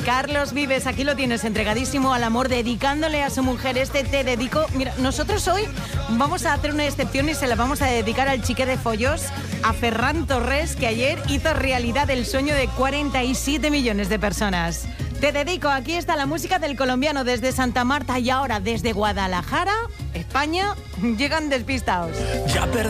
Carlos Vives, aquí lo tienes, entregadísimo al amor, dedicándole a su mujer este Te Dedico. Mira, nosotros hoy vamos a hacer una excepción y se la vamos a dedicar al chique de Follos, a Ferran Torres, que ayer hizo realidad el sueño de 47 millones de personas. Te Dedico, aquí está la música del colombiano desde Santa Marta y ahora desde Guadalajara, España, llegan Despistaos. Ya perdí